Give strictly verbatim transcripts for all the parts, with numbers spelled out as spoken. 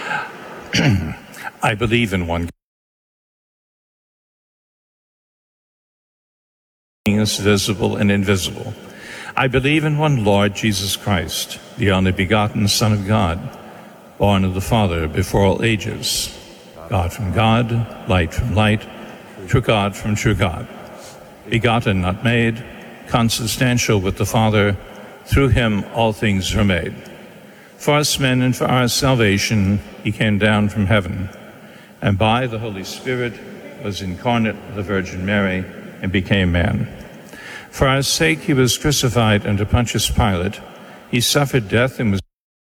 I believe in one God, is visible and invisible. I believe in one Lord Jesus Christ, the only begotten Son of God, born of the Father before all ages, God from God, light from light, true God from true God, begotten, not made, consubstantial with the Father. Through him all things were made. For us men and for our salvation he came down from heaven, and by the Holy Spirit was incarnate of the Virgin Mary and became man. For our sake he was crucified under Pontius Pilate. He suffered death and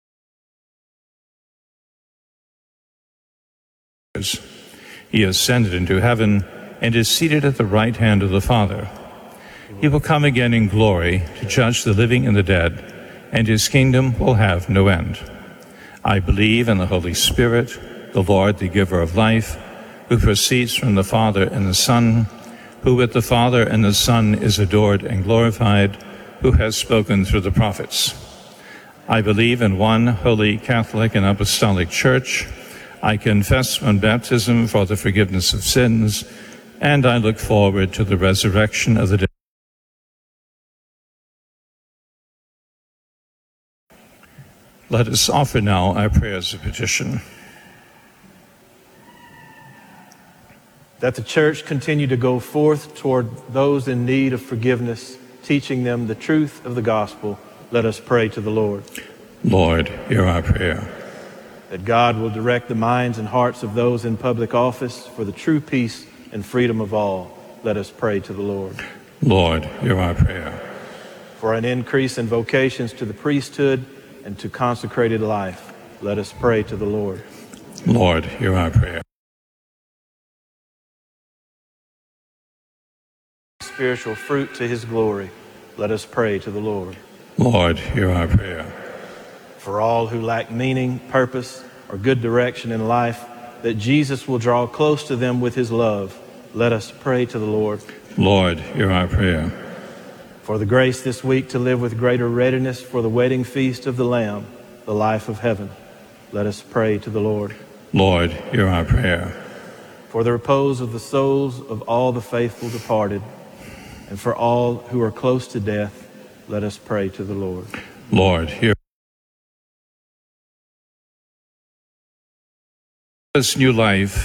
was He ascended into heaven and is seated at the right hand of the Father. He will come again in glory to judge the living and the dead, and his kingdom will have no end. I believe in the Holy Spirit, the Lord, the giver of life, who proceeds from the Father and the Son, who with the Father and the Son is adored and glorified, who has spoken through the prophets. I believe in one holy Catholic and Apostolic Church. I confess one baptism for the forgiveness of sins, and I look forward to the resurrection of the dead. Let us offer now our prayers of petition. That the church continue to go forth toward those in need of forgiveness, teaching them the truth of the gospel. Let us pray to the Lord. Lord, hear our prayer. That God will direct the minds and hearts of those in public office for the true peace and freedom of all. Let us pray to the Lord. Lord, hear our prayer. For an increase in vocations to the priesthood and to consecrated life, let us pray to the Lord. Lord, hear our prayer. Spiritual fruit to his glory, let us pray to the Lord. Lord, hear our prayer. For all who lack meaning, purpose, or good direction in life, that Jesus will draw close to them with his love, let us pray to the Lord. Lord, hear our prayer. For the grace this week to live with greater readiness for the wedding feast of the Lamb, the life of heaven, let us pray to the Lord. Lord, hear our prayer. For the repose of the souls of all the faithful departed, and for all who are close to death, let us pray to the Lord. Lord, hear us new life